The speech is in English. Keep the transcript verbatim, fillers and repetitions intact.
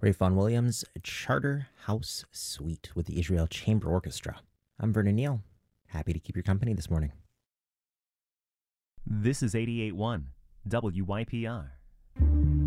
Ray Vaughan Williams, Charterhouse Suite with the Israel Chamber Orchestra. I'm Vernon Neal. Happy to keep your company this morning. This is eighty-eight point one W Y P R.